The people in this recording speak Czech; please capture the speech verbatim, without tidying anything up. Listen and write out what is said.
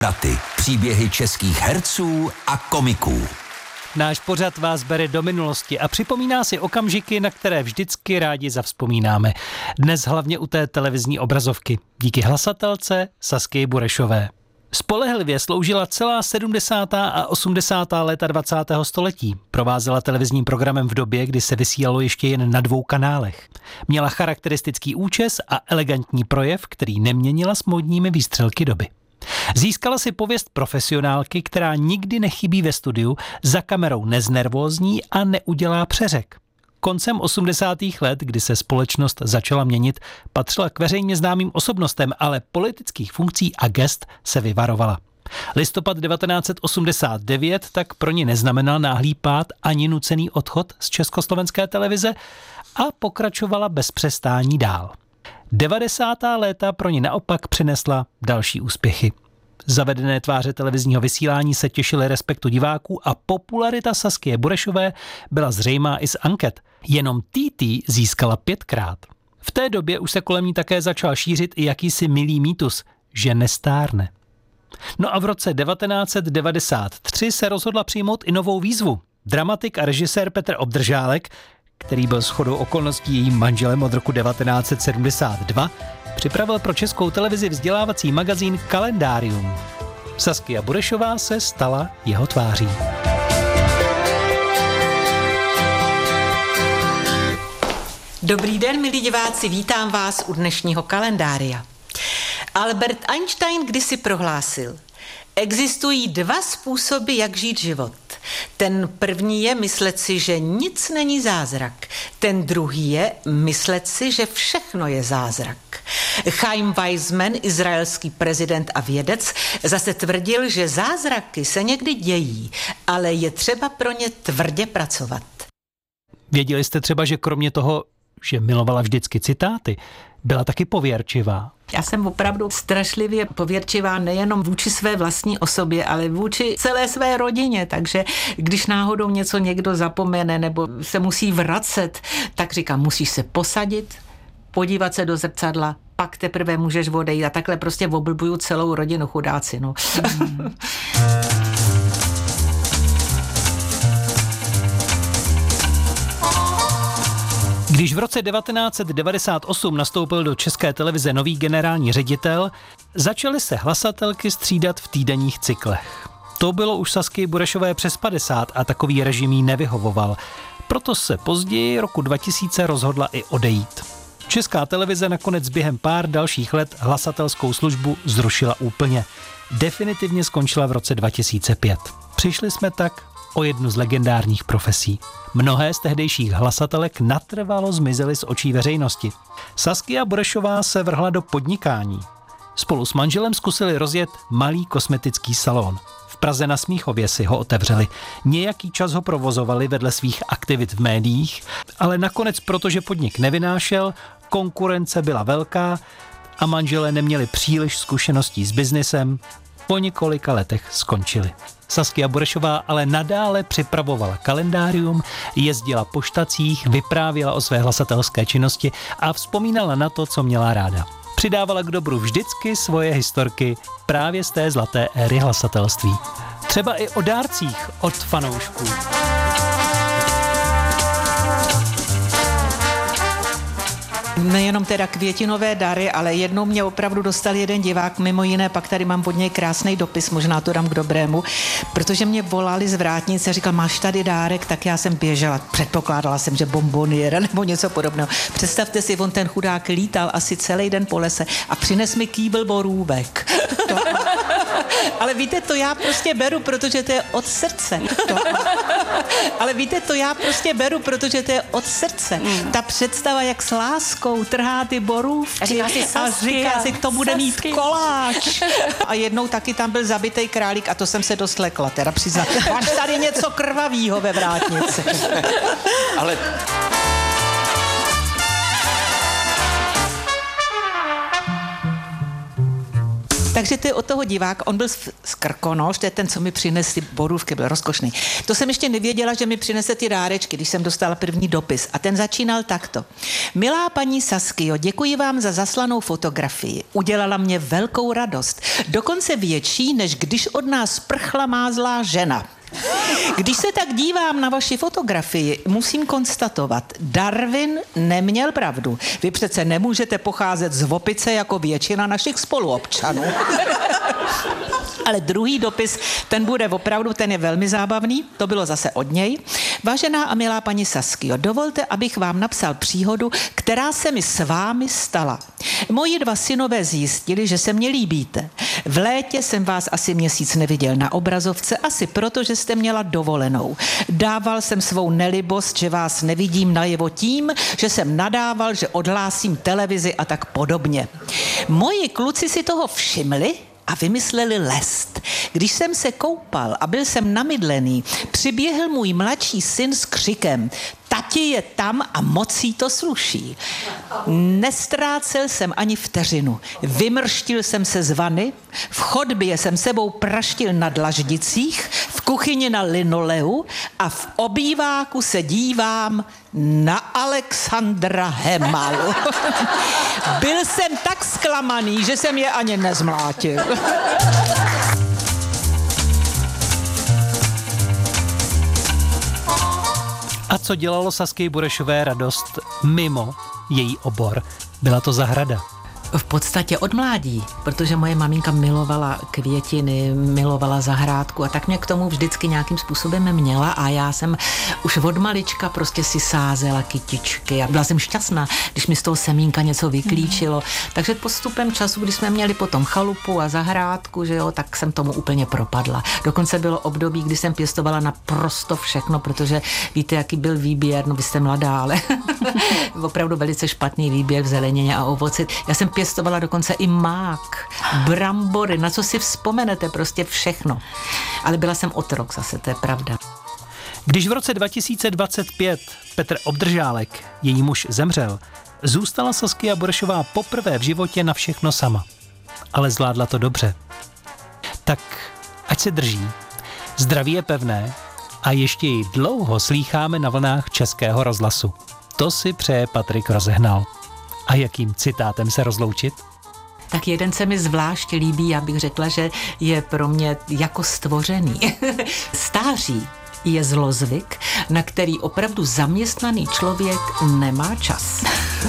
Daty, příběhy českých herců a komiků. Náš pořad vás bere do minulosti a připomíná si okamžiky, na které vždycky rádi zavzpomínáme. Dnes hlavně u té televizní obrazovky. Díky hlasatelce Sasky Burešové. Spolehlivě sloužila celá sedmdesátá a osmdesátá léta dvacátého století. Provázela televizním programem v době, kdy se vysílalo ještě jen na dvou kanálech. Měla charakteristický účes a elegantní projev, který neměnila s módními výstřelky doby. Získala si pověst profesionálky, která nikdy nechybí ve studiu, za kamerou neznervózní a neudělá přeřek. Koncem osmdesátých let, kdy se společnost začala měnit, patřila k veřejně známým osobnostem, ale politických funkcí a gest se vyvarovala. Listopad devatenáct set osmdesát devět tak pro ní neznamenal náhlý pád ani nucený odchod z československé televize a pokračovala bez přestání dál. devadesátá léta pro ní naopak přinesla další úspěchy. Zavedené tváře televizního vysílání se těšily respektu diváků a popularita Sasky Burešové byla zřejmá i z anket. Jenom T T získala pětkrát. V té době už se kolem ní také začal šířit i jakýsi milý mýtus, že nestárne. No a v roce devatenáct set devadesát tři se rozhodla přijmout i novou výzvu. Dramatik a režisér Petr Obdržálek, který byl shodou okolností jejím manželem od roku devatenáct set sedmdesát dva, připravil pro Českou televizi vzdělávací magazín Kalendárium. Saskia Burešová se stala jeho tváří. Dobrý den, milí diváci, vítám vás u dnešního kalendária. Albert Einstein kdysi prohlásil: existují dva způsoby, jak žít život. Ten první je myslet si, že nic není zázrak. Ten druhý je myslet si, že všechno je zázrak. Chaim Weizmann, izraelský prezident a vědec, zase tvrdil, že zázraky se někdy dějí, ale je třeba pro ně tvrdě pracovat. Věděli jste třeba, že kromě toho, že milovala vždycky citáty, byla taky pověrčivá? Já jsem opravdu strašlivě pověrčivá nejenom vůči své vlastní osobě, ale vůči celé své rodině, takže když náhodou něco někdo zapomene nebo se musí vracet, tak říkám, musíš se posadit, podívat se do zrcadla, pak teprve můžeš odejít a takhle prostě oblbuju celou rodinu, chudáci, no. Mm. Když v roce devatenáct set devadesát osm nastoupil do České televize nový generální ředitel, začaly se hlasatelky střídat v týdenních cyklech. To bylo už Sasky Burešové přes padesát a takový režim jí nevyhovoval. Proto se později roku dva tisíce rozhodla i odejít. Česká televize nakonec během pár dalších let hlasatelskou službu zrušila úplně. Definitivně skončila v roce dva tisíce pět. Přišli jsme tak o jednu z legendárních profesí. Mnohé z tehdejších hlasatelek natrvalo zmizely z očí veřejnosti. Saskia Burešová se vrhla do podnikání. Spolu s manželem zkusili rozjet malý kosmetický salon. V Praze na Smíchově si ho otevřeli. Nějaký čas ho provozovali vedle svých aktivit v médiích, ale nakonec, protože podnik nevynášel, konkurence byla velká a manželé neměli příliš zkušeností s biznisem, po několika letech skončili. Saskia Burešová ale nadále připravovala kalendárium, jezdila po štacích, vyprávěla o své hlasatelské činnosti a vzpomínala na to, co měla ráda. Přidávala k dobru vždycky svoje historky právě z té zlaté éry hlasatelství. Třeba i o dárcích od fanoušků. Nejenom teda květinové dary, ale jednou mě opravdu dostal jeden divák, mimo jiné, pak tady mám od něj krásný dopis, možná to dám k dobrému, protože mě volali z vrátnice a říkal, máš tady dárek, tak já jsem běžela, předpokládala jsem, že bomboniera nebo něco podobného. Představte si, on ten chudák lítal asi celý den po lese a přines mi kýbl borůvek. To... Ale víte, to já prostě beru, protože to je od srdce. To... Ale víte, to já prostě beru, protože to je od srdce. Mm. Ta představa, jak s láskou trhá ty borůvky a říká si, a říká si to bude Sasky. Mít koláč. A jednou taky tam byl zabitej králík a to jsem se dost lekla, teda přiznat. Máš tady něco krvavýho ve vrátnici. Ale... Tak Takže to je od toho diváka, on byl z Krkonoš, to je ten, co mi přinesl ty borůvky, byl rozkošný. To jsem ještě nevěděla, že mi přinese ty dárečky, když jsem dostala první dopis. A ten začínal takto. Milá paní Saskio, děkuji vám za zaslanou fotografii. Udělala mě velkou radost. Dokonce větší, než když od nás prchla má zlá žena. Když se tak dívám na vaši fotografii, musím konstatovat, Darwin neměl pravdu. Vy přece nemůžete pocházet z opice jako většina našich spoluobčanů. Ale druhý dopis, ten bude opravdu, ten je velmi zábavný, to bylo zase od něj. Vážená a milá paní Saskio, dovolte, abych vám napsal příhodu, která se mi s vámi stala. Moji dva synové zjistili, že se mně líbíte. V létě jsem vás asi měsíc neviděl na obrazovce, asi proto, že jste měla dovolenou. Dával jsem svou nelibost, že vás nevidím najevo tím, že jsem nadával, že odhlásím televizi a tak podobně. Moji kluci si toho všimli a vymysleli lest. Když jsem se koupal a byl jsem namydlený, přiběhl můj mladší syn s křikem: Tati je tam a moc jí to sluší. Nestrácel jsem ani vteřinu. Vymrštil jsem se z vany, v chodbě jsem sebou praštil na dlaždicích, v kuchyni na linoleu a v obýváku se dívám na Alexandra Hemalu. Byl jsem tak zklamaný, že jsem je ani nezmlátil. A co dělalo Saskii Burešové radost mimo její obor? Byla to zahrada. V podstatě od mládí, protože moje maminka milovala květiny, milovala zahrádku a tak mě k tomu vždycky nějakým způsobem měla a já jsem už od malička prostě si sázela kytičky a byla jsem šťastná, když mi z toho semínka něco vyklíčilo. Mm. Takže postupem času, když jsme měli potom chalupu a zahrádku, že jo, tak jsem tomu úplně propadla. Dokonce bylo období, kdy jsem pěstovala naprosto všechno, protože víte, jaký byl výběr, no vy jste mladá, ale opravdu velice špatný výběr v zelenině a ovoci. Já jsem pěstovala dokonce i mák, brambory, na co si vzpomenete, prostě všechno. Ale byla jsem otrok zase, to je pravda. Když v roce dva tisíce dvacet pět Petr Obdržálek, její muž, zemřel, zůstala Saskia Burešová poprvé v životě na všechno sama. Ale zvládla to dobře. Tak ať se drží. Zdraví je pevné a ještě ji dlouho slýcháme na vlnách Českého rozhlasu. To si přeje Patrik Rozehnal. A jakým citátem se rozloučit? Tak jeden se mi zvlášť líbí, já bych řekla, že je pro mě jako stvořený. Stáří je zlozvyk, na který opravdu zaměstnaný člověk nemá čas.